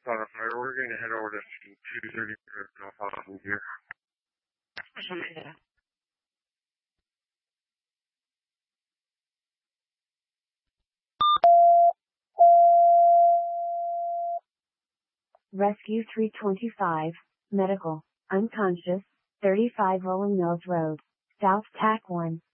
caught a fire. We're going to head over to 230 from here. Rescue 325, medical, unconscious, 35 Rolling Mills Road, South TAC 1.